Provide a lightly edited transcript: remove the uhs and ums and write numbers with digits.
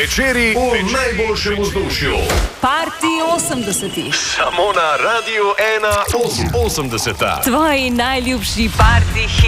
Večeri v najboljšem vzdušju. Party 80. Samo na Radiu 1 80. Tvoji najljubši party